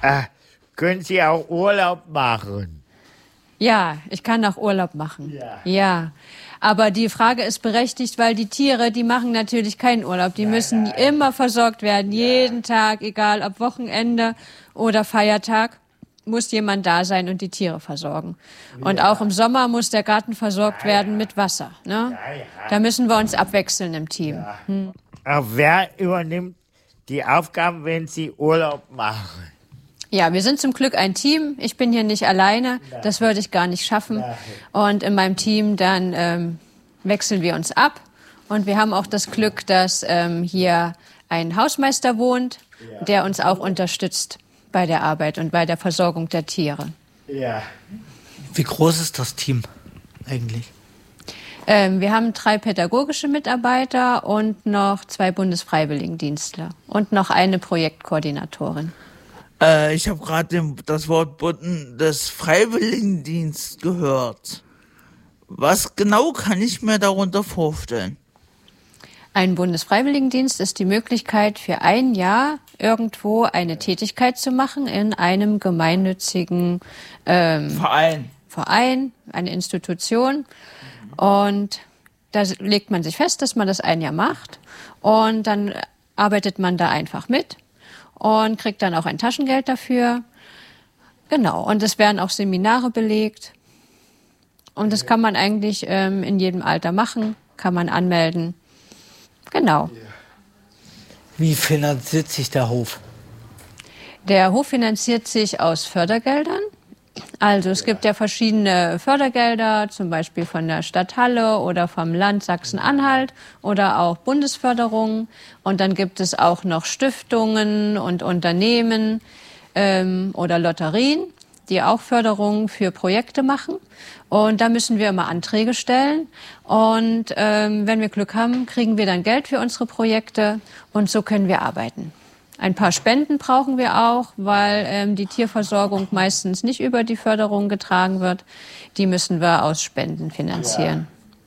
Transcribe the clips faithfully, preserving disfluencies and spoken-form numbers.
Äh, können Sie auch Urlaub machen? Ja, ich kann auch Urlaub machen. Ja. Ja. Aber die Frage ist berechtigt, weil die Tiere, die machen natürlich keinen Urlaub. Die Nein, müssen nein. immer versorgt werden, Ja. jeden Tag, egal ob Wochenende oder Feiertag, muss jemand da sein und die Tiere versorgen. Und Ja. auch im Sommer muss der Garten versorgt Ja, werden ja. mit Wasser. Ne? Ja, ja. Da müssen wir uns abwechseln im Team. Ja. Hm. Aber wer übernimmt die Aufgaben, wenn Sie Urlaub machen? Ja, wir sind zum Glück ein Team. Ich bin hier nicht alleine. Das würde ich gar nicht schaffen. Und in meinem Team dann ähm, wechseln wir uns ab. Und wir haben auch das Glück, dass ähm, hier ein Hausmeister wohnt, der uns auch unterstützt bei der Arbeit und bei der Versorgung der Tiere. Ja. Wie groß ist das Team eigentlich? Ähm, wir haben drei pädagogische Mitarbeiter und noch zwei Bundesfreiwilligendienstler und noch eine Projektkoordinatorin. Äh, ich habe gerade das Wort Bundesfreiwilligendienst gehört. Was genau kann ich mir darunter vorstellen? Ein Bundesfreiwilligendienst ist die Möglichkeit, für ein Jahr irgendwo eine Tätigkeit zu machen in einem gemeinnützigen ähm, Verein. Verein, eine Institution. Und da legt man sich fest, dass man das ein Jahr macht. Und dann arbeitet man da einfach mit und kriegt dann auch ein Taschengeld dafür. Genau. Und es werden auch Seminare belegt. Und das kann man eigentlich ähm, in jedem Alter machen, kann man anmelden. Genau. Wie finanziert sich der Hof? Der Hof finanziert sich aus Fördergeldern. Also es gibt ja verschiedene Fördergelder, zum Beispiel von der Stadt Halle oder vom Land Sachsen-Anhalt oder auch Bundesförderungen. Und dann gibt es auch noch Stiftungen und Unternehmen ähm, oder Lotterien, die auch Förderungen für Projekte machen. Und da müssen wir immer Anträge stellen. Und ähm, wenn wir Glück haben, kriegen wir dann Geld für unsere Projekte. Und so können wir arbeiten. Ein paar Spenden brauchen wir auch, weil ähm, die Tierversorgung meistens nicht über die Förderung getragen wird. Die müssen wir aus Spenden finanzieren.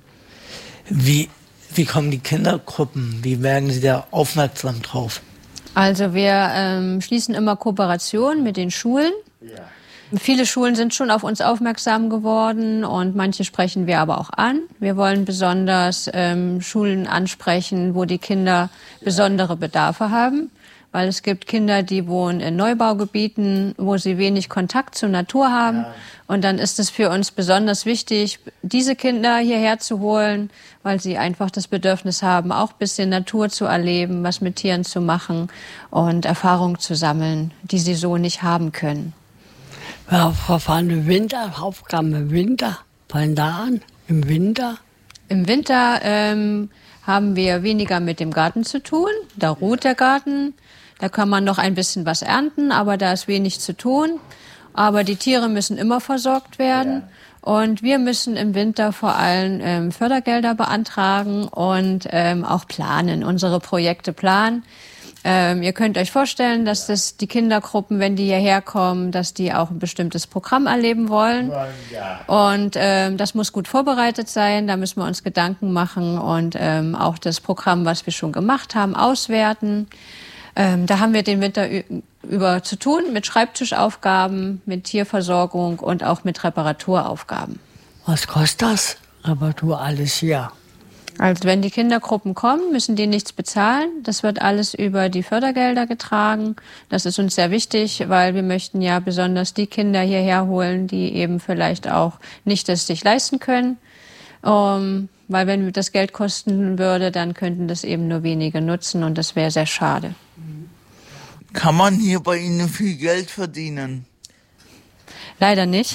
Wie, wie kommen die Kindergruppen? Wie werden sie da aufmerksam drauf? Also wir ähm, schließen immer Kooperationen mit den Schulen. Ja. Viele Schulen sind schon auf uns aufmerksam geworden und manche sprechen wir aber auch an. Wir wollen besonders ähm, Schulen ansprechen, wo die Kinder besondere Bedarfe haben. Weil es gibt Kinder, die wohnen in Neubaugebieten, wo sie wenig Kontakt zur Natur haben. Ja. Und dann ist es für uns besonders wichtig, diese Kinder hierher zu holen, weil sie einfach das Bedürfnis haben, auch ein bisschen Natur zu erleben, was mit Tieren zu machen und Erfahrungen zu sammeln, die sie so nicht haben können. Ja, verfahren Winter, Aufgaben im Winter, fangen da an, im Winter. Im Winter ähm, haben wir weniger mit dem Garten zu tun. Da ruht der Garten. Da kann man noch ein bisschen was ernten, aber da ist wenig zu tun. Aber die Tiere müssen immer versorgt werden. Ja. Und wir müssen im Winter vor allem ähm, Fördergelder beantragen und ähm, auch planen, unsere Projekte planen. Ähm, ihr könnt euch vorstellen, dass das die Kindergruppen, wenn die hierher kommen, dass die auch ein bestimmtes Programm erleben wollen. Ja. Und ähm, das muss gut vorbereitet sein, da müssen wir uns Gedanken machen und ähm, auch das Programm, was wir schon gemacht haben, auswerten. Ähm, da haben wir den Winter über zu tun mit Schreibtischaufgaben, mit Tierversorgung und auch mit Reparaturaufgaben. Was kostet das? Reparatur alles hier. Also wenn die Kindergruppen kommen, müssen die nichts bezahlen. Das wird alles über die Fördergelder getragen. Das ist uns sehr wichtig, weil wir möchten ja besonders die Kinder hierher holen, die eben vielleicht auch nicht das sich leisten können. Um, weil wenn das Geld kosten würde, dann könnten das eben nur wenige nutzen und das wäre sehr schade. Kann man hier bei Ihnen viel Geld verdienen? Leider nicht.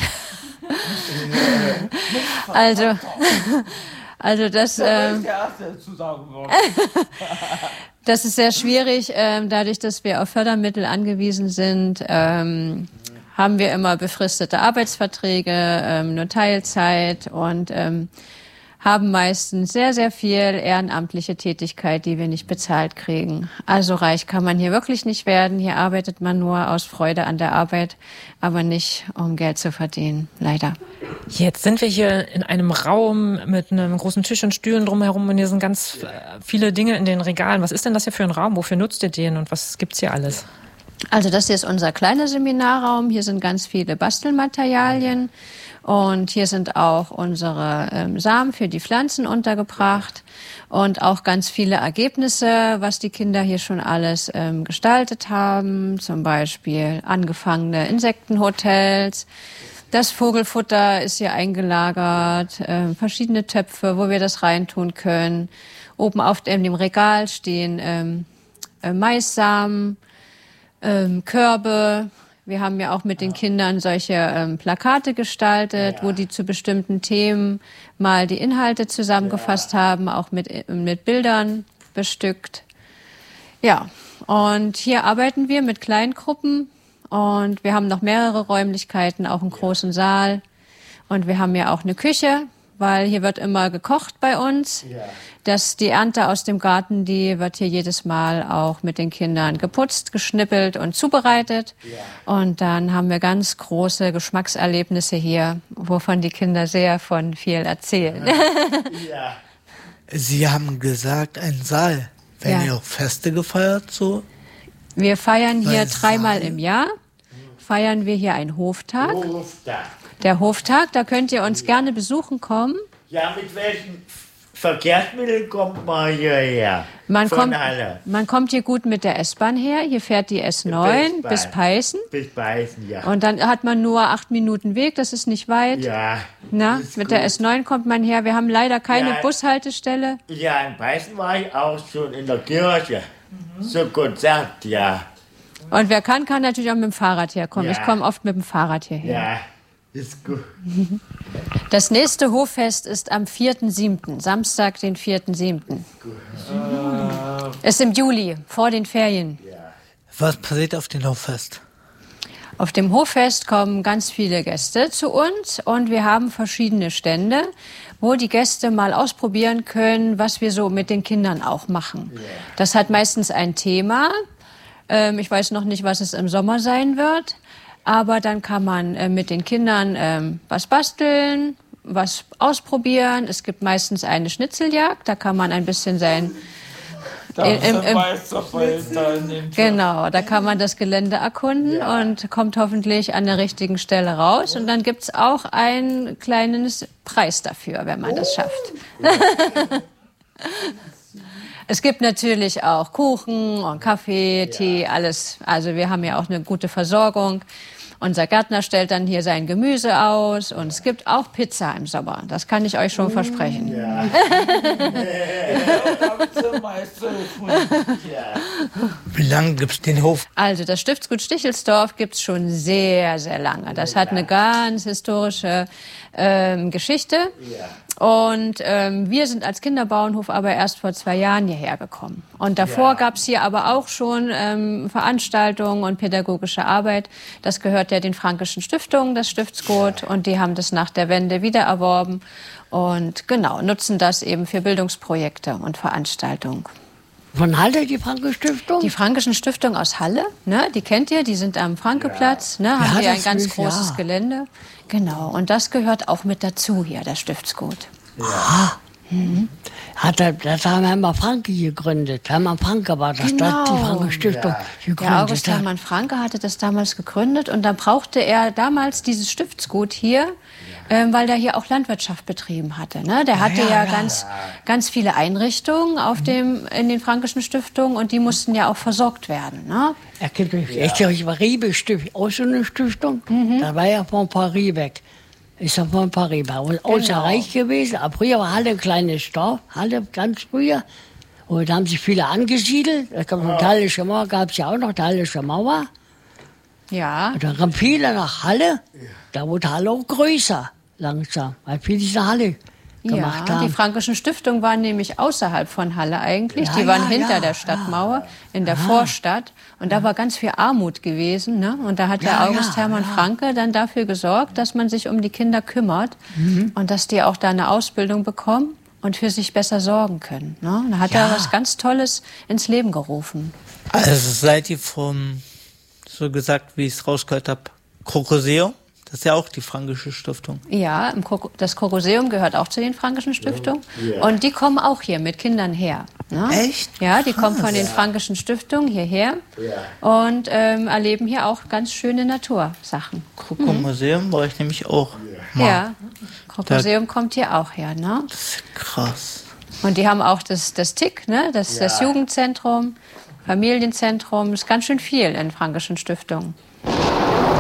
also... Also das, äh, das ist sehr schwierig. Ähm, dadurch, dass wir auf Fördermittel angewiesen sind, ähm, haben wir immer befristete Arbeitsverträge, ähm, nur Teilzeit und ähm, haben meistens sehr, sehr viel ehrenamtliche Tätigkeit, die wir nicht bezahlt kriegen. Also reich kann man hier wirklich nicht werden. Hier arbeitet man nur aus Freude an der Arbeit, aber nicht, um Geld zu verdienen, leider. Jetzt sind wir hier in einem Raum mit einem großen Tisch und Stühlen drumherum und hier sind ganz viele Dinge in den Regalen. Was ist denn das hier für ein Raum? Wofür nutzt ihr den und was gibt's hier alles? Also das hier ist unser kleiner Seminarraum. Hier sind ganz viele Bastelmaterialien. Und hier sind auch unsere ähm, Samen für die Pflanzen untergebracht und auch ganz viele Ergebnisse, was die Kinder hier schon alles ähm, gestaltet haben. Zum Beispiel angefangene Insektenhotels. Das Vogelfutter ist hier eingelagert, äh, verschiedene Töpfe, wo wir das reintun können. Oben auf dem, dem Regal stehen ähm, äh, Maissamen, ähm, Körbe. Wir haben ja auch mit den Kindern solche ähm, Plakate gestaltet, ja. wo die zu bestimmten Themen mal die Inhalte zusammengefasst ja. haben, auch mit, mit Bildern bestückt. Ja, und hier arbeiten wir mit Kleingruppen und wir haben noch mehrere Räumlichkeiten, auch einen großen Saal. Und wir haben ja auch eine Küche, weil hier wird immer gekocht bei uns. Ja. Das, die Ernte aus dem Garten, die wird hier jedes Mal auch mit den Kindern geputzt, geschnippelt und zubereitet. Ja. Und dann haben wir ganz große Geschmackserlebnisse hier, wovon die Kinder sehr von viel erzählen. Ja. Sie haben gesagt, ein Saal. Werden ja. ihr auch Feste gefeiert so? Wir feiern hier dreimal im Jahr, feiern wir hier einen Hoftag. Hoftag. Der Hoftag, da könnt ihr uns gerne besuchen kommen. Ja, mit welchen Verkehrsmitteln kommt man hierher? Man, Von kommt, Halle. man kommt hier gut mit der S-Bahn her. Hier fährt die S neun bis Peißen. Bis Peißen, ja. Und dann hat man nur acht Minuten Weg, das ist nicht weit. Ja. Na, mit gut. Der S neun kommt man her. Wir haben leider keine ja, Bushaltestelle. Ja, in Peißen war ich auch schon in der Kirche. Mhm. So Konzert, ja. Und wer kann, kann natürlich auch mit dem Fahrrad herkommen. Ja. Ich komme oft mit dem Fahrrad hierher. Ja. Ist gut. Das nächste Hoffest ist am vierten siebten Samstag, den vierten siebten Äh. Ist im Juli, vor den Ferien. Was passiert auf dem Hoffest? Auf dem Hoffest kommen ganz viele Gäste zu uns und wir haben verschiedene Stände, wo die Gäste mal ausprobieren können, was wir so mit den Kindern auch machen. Das hat meistens ein Thema. Ich weiß noch nicht, was es im Sommer sein wird. Aber dann kann man äh, mit den Kindern ähm, was basteln, was ausprobieren. Es gibt meistens eine Schnitzeljagd, da kann man ein bisschen sein... Da im, im, im, im genau, da kann man das Gelände erkunden ja. und kommt hoffentlich an der richtigen Stelle raus. Und dann gibt's auch einen kleinen Preis dafür, wenn man das schafft. Es gibt natürlich auch Kuchen und Kaffee, Tee, alles. Also wir haben ja auch eine gute Versorgung. Unser Gärtner stellt dann hier sein Gemüse aus und es gibt auch Pizza im Sommer. Das kann ich euch schon versprechen. Ja. Wie lange gibt es den Hof? Also das Stiftsgut Stichelsdorf gibt es schon sehr, sehr lange. Das hat eine ganz historische ähm, Geschichte. Und ähm, wir sind als Kinderbauernhof aber erst vor zwei Jahren hierher gekommen. Und davor ja. gab es hier aber auch schon ähm, Veranstaltungen und pädagogische Arbeit. Das gehört ja den Frankischen Stiftungen, das Stiftsgut. Ja. Und die haben das nach der Wende wieder erworben. Und genau, nutzen das eben für Bildungsprojekte und Veranstaltungen. Von Halle, die Frankische Stiftung? Die Frankischen Stiftung aus Halle, ne, die kennt ihr, die sind am Frankeplatz, ne, haben ja, wir ein ganz großes ja. Gelände. Genau, und das gehört auch mit dazu hier, das Stiftsgut. Ja. Ah. Mhm. Hat er, das haben Hermann Franke gegründet. Hermann Franke war das, genau. das die Frankische Stiftung ja. gegründet. Ja, August Hermann Franke hatte das damals gegründet und dann brauchte er damals dieses Stiftsgut hier, ähm, weil der hier auch Landwirtschaft betrieben hatte. Ne? Der hatte ja, ja, ja ganz, ganz viele Einrichtungen auf dem, in den Frankischen Stiftungen und die mussten ja auch versorgt werden. Ne? Er kennt mich. Ja. Ich war Riebe Stiftung, auch so eine Stiftung. Mhm. Da war er von Paris weg. Ist er von Paris war und genau. außer Reich gewesen. Aber früher war Halle ein kleines Dorf, Halle ganz früher. Und da haben sich viele angesiedelt. Da gab es noch die Hallische Mauer, gab es ja auch noch die Hallische Mauer. Ja. Und dann kamen viele nach Halle. Da wurde Halle auch größer, langsam, weil viele diese Halle gemacht ja, haben. Die Frankischen Stiftungen waren nämlich außerhalb von Halle eigentlich. Ja, die waren ja, hinter ja, der Stadtmauer, ja. in der Aha. Vorstadt. Und da war ganz viel Armut gewesen. Ne? Und da hat ja, der August ja, Hermann ja. Franke dann dafür gesorgt, dass man sich um die Kinder kümmert mhm. und dass die auch da eine Ausbildung bekommen und für sich besser sorgen können. Ne? Da hat ja. er was ganz Tolles ins Leben gerufen. Also seid ihr vom, so gesagt, wie ich es rausgehört habe, Krokoseum? Das ist ja auch die Frankische Stiftung. Ja, im Kro- das Krokoseum gehört auch zu den Frankischen Stiftungen. Ja. Und die kommen auch hier mit Kindern her. Ne? Echt? Ja, die kommen Krass. von den Frankischen Stiftungen hierher Ja. und ähm, erleben hier auch ganz schöne Natursachen. Krokomuseum war ich nämlich auch mal. Ja, Krokoseum kommt hier auch her. Ne? Das ist krass. Und die haben auch das, das T I C, ne? das, das Ja. Jugendzentrum, Familienzentrum. Das ist ganz schön viel in Frankischen Stiftungen.